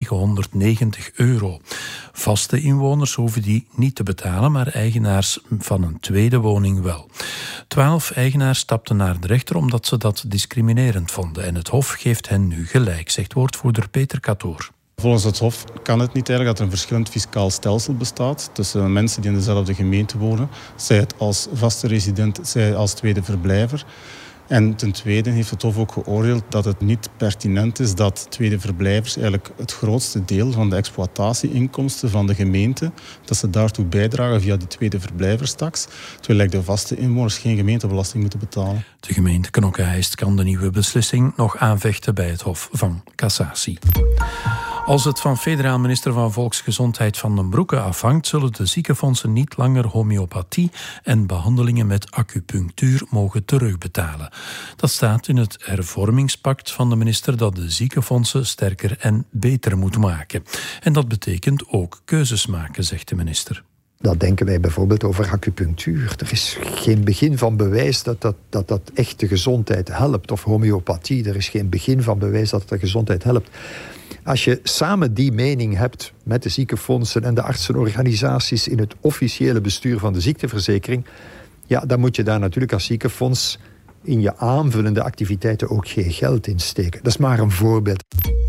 €990. Vaste inwoners hoeven die niet te betalen, maar eigenaars van een tweede woning wel. 12 eigenaars stapten naar de rechter omdat ze dat discriminerend vonden. En het Hof geeft hen nu gelijk, zegt woordvoerder Peter Catoor. Volgens het Hof kan het niet eigenlijk dat er een verschillend fiscaal stelsel bestaat tussen mensen die in dezelfde gemeente wonen, zij het als vaste resident, zij als tweede verblijver. En ten tweede heeft het Hof ook geoordeeld dat het niet pertinent is dat tweede verblijvers eigenlijk het grootste deel van de exploitatieinkomsten van de gemeente, dat ze daartoe bijdragen via die tweede verblijverstaks, terwijl de vaste inwoners geen gemeentebelasting moeten betalen. De gemeente Knokke-Heist kan de nieuwe beslissing nog aanvechten bij het Hof van Cassatie. Als het van federaal minister van Volksgezondheid Van den Broeke afhangt, zullen de ziekenfondsen niet langer homeopathie en behandelingen met acupunctuur mogen terugbetalen. Dat staat in het hervormingspact van de minister dat de ziekenfondsen sterker en beter moet maken. En dat betekent ook keuzes maken, zegt de minister. Dat denken wij bijvoorbeeld over acupunctuur. Er is geen begin van bewijs dat echt de gezondheid helpt. Of homeopathie, er is geen begin van bewijs dat het de gezondheid helpt. Als je samen die mening hebt met de ziekenfondsen en de artsenorganisaties in het officiële bestuur van de ziekteverzekering, ja, dan moet je daar natuurlijk als ziekenfonds in je aanvullende activiteiten ook geen geld in steken. Dat is maar een voorbeeld.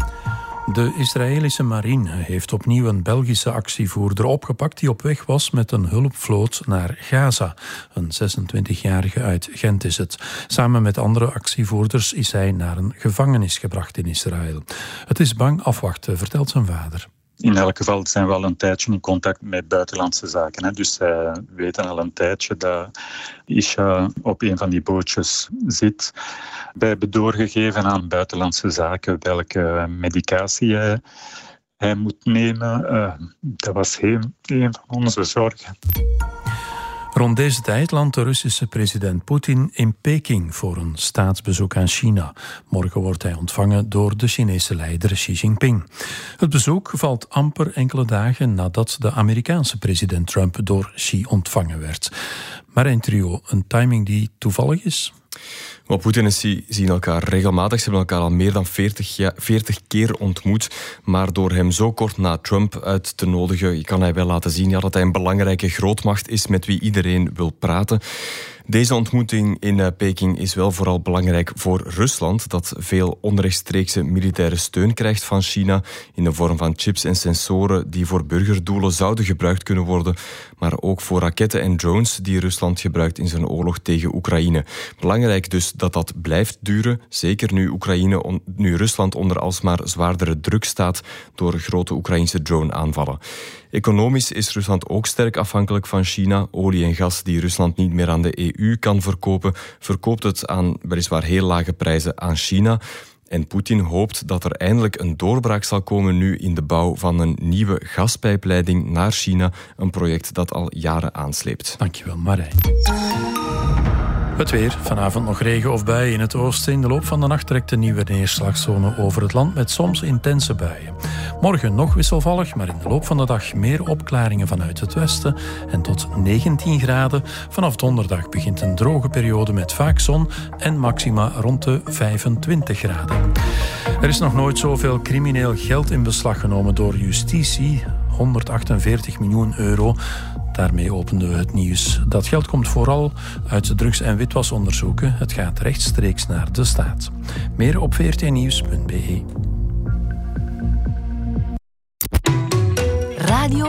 De Israëlische marine heeft opnieuw een Belgische actievoerder opgepakt die op weg was met een hulpvloot naar Gaza. Een 26-jarige uit Gent is het. Samen met andere actievoerders is hij naar een gevangenis gebracht in Israël. Het is bang afwachten, vertelt zijn vader. In elk geval zijn we al een tijdje in contact met buitenlandse zaken. Hè. Dus zij weten al een tijdje dat Isha op een van die bootjes zit. Wij hebben doorgegeven aan buitenlandse zaken welke medicatie hij moet nemen. Dat was een van onze zorgen. Rond deze tijd landt de Russische president Poetin in Peking voor een staatsbezoek aan China. Morgen wordt hij ontvangen door de Chinese leider Xi Jinping. Het bezoek valt amper enkele dagen nadat de Amerikaanse president Trump door Xi ontvangen werd. Maar een trio, een timing die toevallig is? Poetin en Xi zien elkaar regelmatig. Ze hebben elkaar al meer dan 40 keer ontmoet. Maar door hem zo kort na Trump uit te nodigen, kan hij wel laten zien dat hij een belangrijke grootmacht is met wie iedereen wil praten. Deze ontmoeting in Peking is wel vooral belangrijk voor Rusland, dat veel onrechtstreekse militaire steun krijgt van China in de vorm van chips en sensoren die voor burgerdoelen zouden gebruikt kunnen worden, maar ook voor raketten en drones die Rusland gebruikt in zijn oorlog tegen Oekraïne. Belangrijk dus dat dat blijft duren, zeker nu Rusland onder alsmaar zwaardere druk staat door grote Oekraïnse drone-aanvallen. Economisch is Rusland ook sterk afhankelijk van China. Olie en gas die Rusland niet meer aan de EU kan verkopen, verkoopt het aan weliswaar heel lage prijzen aan China. En Poetin hoopt dat er eindelijk een doorbraak zal komen nu in de bouw van een nieuwe gaspijpleiding naar China. Een project dat al jaren aansleept. Dankjewel, Marijn. Het weer. Vanavond nog regen of buien in het oosten. In de loop van de nacht trekt een nieuwe neerslagzone over het land met soms intense buien. Morgen nog wisselvallig, maar in de loop van de dag meer opklaringen vanuit het westen en tot 19 graden. Vanaf donderdag begint een droge periode met vaak zon en maxima rond de 25 graden. Er is nog nooit zoveel crimineel geld in beslag genomen door justitie. 148 miljoen euro. Daarmee openden we het nieuws. Dat geld komt vooral uit drugs- en witwasonderzoeken. Het gaat rechtstreeks naar de staat. Meer op vrtnieuws.be.